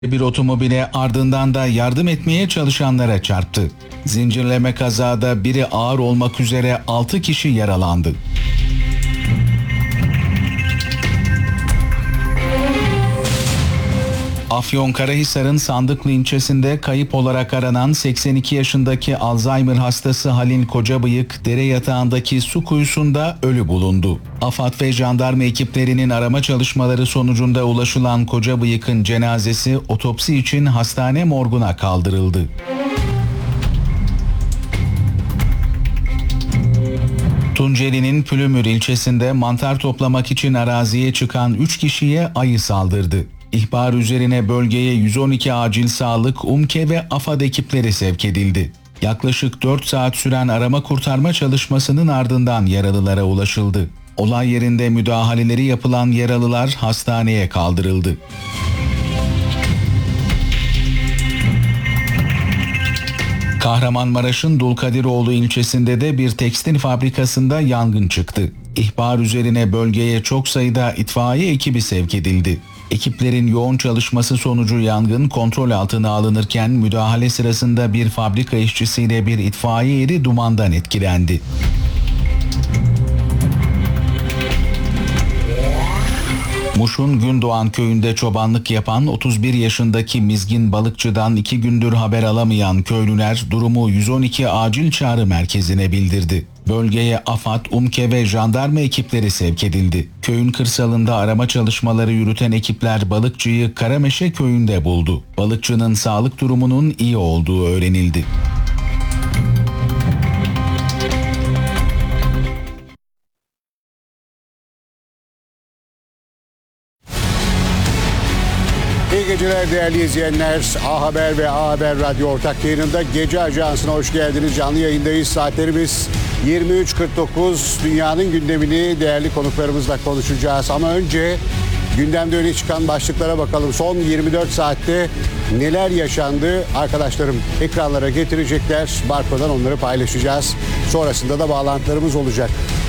Bir otomobile ardından da yardım etmeye çalışanlara çarptı. Zincirleme kazada biri ağır olmak üzere 6 kişi yaralandı. Afyonkarahisar'ın Sandıklı ilçesinde kayıp olarak aranan 82 yaşındaki Alzheimer hastası Halil Kocabıyık dere yatağındaki su kuyusunda ölü bulundu. AFAD ve jandarma ekiplerinin arama çalışmaları sonucunda ulaşılan Kocabıyık'ın cenazesi otopsi için hastane morguna kaldırıldı. Tunceli'nin Pülümür ilçesinde mantar toplamak için araziye çıkan 3 kişiye ayı saldırdı. İhbar üzerine bölgeye 112 acil sağlık, UMKE ve AFAD ekipleri sevk edildi. Yaklaşık 4 saat süren arama kurtarma çalışmasının ardından yaralılara ulaşıldı. Olay yerinde müdahaleleri yapılan yaralılar hastaneye kaldırıldı. Kahramanmaraş'ın Dulkadiroğlu ilçesinde de bir tekstil fabrikasında yangın çıktı. İhbar üzerine bölgeye çok sayıda itfaiye ekibi sevk edildi. Ekiplerin yoğun çalışması sonucu yangın kontrol altına alınırken müdahale sırasında bir fabrika işçisiyle bir itfaiye eri dumandan etkilendi. Muş'un Gündoğan köyünde çobanlık yapan 31 yaşındaki Mizgin balıkçıdan 2 gündür haber alamayan köylüler durumu 112 acil çağrı merkezine bildirdi. Bölgeye AFAD, UMKE ve jandarma ekipleri sevk edildi. Köyün kırsalında arama çalışmaları yürüten ekipler balıkçıyı Karameşe köyünde buldu. Balıkçının sağlık durumunun iyi olduğu öğrenildi. İyi geceler değerli izleyenler. A Haber ve A Haber Radyo ortak yayınında Gece Ajansı'na hoş geldiniz. Canlı yayındayız. Saatlerimiz 23.49. Dünyanın gündemini değerli konuklarımızla konuşacağız. Ama önce gündemde öne çıkan başlıklara bakalım. Son 24 saatte neler yaşandı? Arkadaşlarım ekranlara getirecekler. Barko'dan onları paylaşacağız. Sonrasında da bağlantılarımız olacak.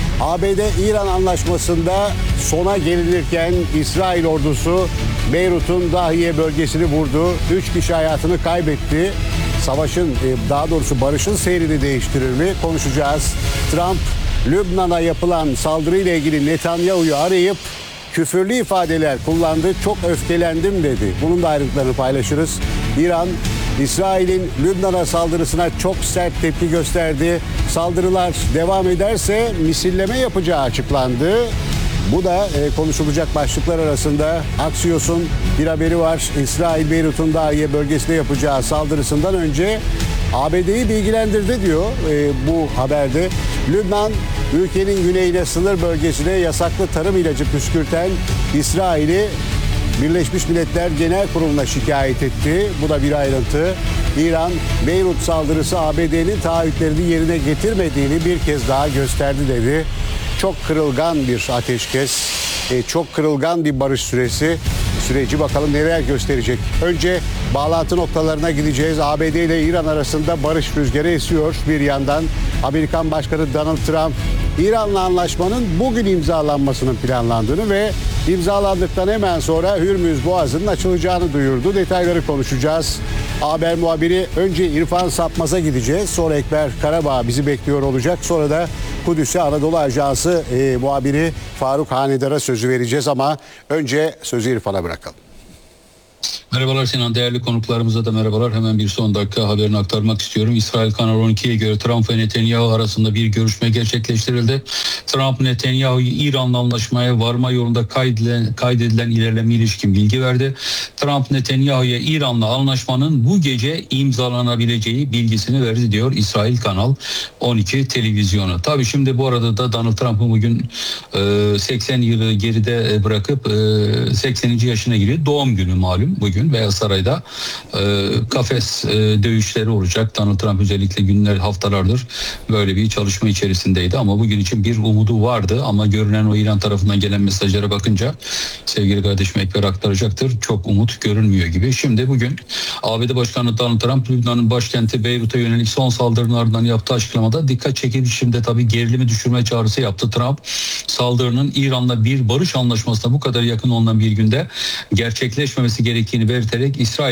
ABD-İran anlaşmasında sona gelinirken İsrail ordusu Beyrut'un Dahiye bölgesini vurdu. 3 kişi hayatını kaybetti. Savaşın, daha doğrusu barışın seyrini değiştirir mi? Konuşacağız. Trump, Lübnan'a yapılan saldırıyla ilgili Netanyahu'yu arayıp küfürlü ifadeler kullandı. Çok öfkelendim dedi. Bunun da ayrıntılarını paylaşırız. İran, İsrail'in Lübnan'a saldırısına çok sert tepki gösterdi. Saldırılar devam ederse misilleme yapacağı açıklandı. Bu da konuşulacak başlıklar arasında. Axios'un bir haberi var. İsrail Beyrut'un Dahiye bölgesine yapacağı saldırısından önce ABD'yi bilgilendirdi diyor bu haberde. Lübnan, ülkenin güneyine sınır bölgesine yasaklı tarım ilacı püskürten İsrail'i Birleşmiş Milletler Genel Kurulu'na şikayet etti. Bu da bir ayrıntı. İran, Beyrut saldırısı ABD'nin taahhütlerini yerine getirmediğini bir kez daha gösterdi dedi. Çok kırılgan bir ateşkes, çok kırılgan bir barış süreci bakalım neler gösterecek. Önce bağlantı noktalarına gideceğiz. ABD ile İran arasında barış rüzgarı esiyor bir yandan. Amerikan Başkanı Donald Trump, İran'la anlaşmanın bugün imzalanmasının planlandığını ve imzalandıktan hemen sonra Hürmüz Boğazı'nın açılacağını duyurdu. Detayları konuşacağız. Haber muhabiri önce İrfan Sapmaz'a gideceğiz. Sonra Ekber Karabağ bizi bekliyor olacak. Sonra da Kudüs'e Anadolu Ajansı muhabiri Faruk Hanedar'a sözü vereceğiz ama önce sözü İrfan'a bırakalım. Merhabalar Sinan, değerli konuklarımıza da merhabalar. Hemen bir son dakika haberini aktarmak istiyorum. İsrail Kanal 12'ye göre Trump ve Netanyahu arasında bir görüşme gerçekleştirildi. Trump, Netanyahu'yu İran'la anlaşmaya varma yolunda kaydedilen ilerleme ilişkin bilgi verdi. Trump, Netanyahu'ya İran'la anlaşmanın bu gece imzalanabileceği bilgisini verdi diyor İsrail Kanal 12 televizyonu. Tabii şimdi bu arada da Donald Trump'ın bugün 80 yılı geride bırakıp 80. yaşına giriyor. Doğum günü malum bugün. Beyaz Saray'da kafes dövüşleri olacak. Donald Trump özellikle günler, haftalardır böyle bir çalışma içerisindeydi ama bugün için bir umudu vardı ama görünen o İran tarafından gelen mesajlara bakınca sevgili kardeşim Ekber aktaracaktır. Çok umut görünmüyor gibi. Şimdi bugün ABD Başkanı Donald Trump, Lübnan'ın başkenti Beyrut'a yönelik son saldırının ardından yaptığı açıklamada dikkat çekici biçimde tabii gerilimi düşürme çağrısı yaptı Trump. Saldırının İran'la bir barış anlaşmasına bu kadar yakın olunan bir günde gerçekleşmemesi gerektiğini belirterek İsrail